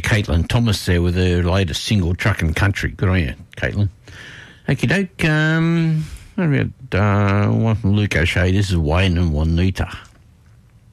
Caitlin Thomas there with her latest single, Truck and Country. Good on you, Caitlin. Okie doke. What about one from Luke O'Shea? This is Wayne and Juanita.